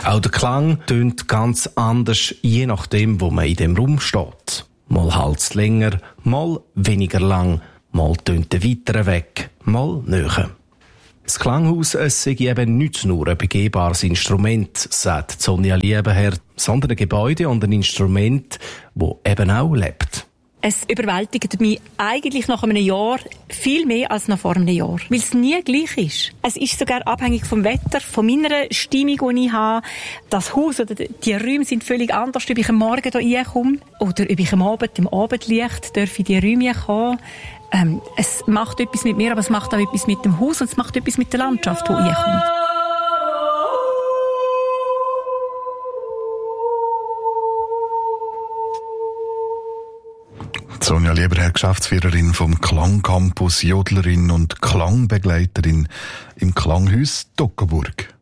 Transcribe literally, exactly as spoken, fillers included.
Auch der Klang tönt ganz anders, je nachdem, wo man in dem Raum steht. Mal hält's länger, mal weniger lang, mal tönt der weiter weg, mal näher. Das Klanghaus es sei eben nicht nur ein begehbares Instrument, sagt Sonja Liebenherr, sondern ein Gebäude und ein Instrument, das eben auch lebt. Es überwältigt mich eigentlich nach einem Jahr viel mehr als noch vor einem Jahr, weil es nie gleich ist. Es ist sogar abhängig vom Wetter, von meiner Stimmung, die ich habe. Das Haus oder die Räume sind völlig anders, ob ich am Morgen hier reinkomme oder ob ich am Abend im Abendlicht darf in die Räume kommen. Ähm, es macht etwas mit mir, aber es macht auch etwas mit dem Haus und es macht etwas mit der Landschaft, die reinkommt. Sonja Liebenherr, Geschäftsführerin vom Klangcampus, Jodlerin und Klangbegleiterin im Klanghaus Toggenburg.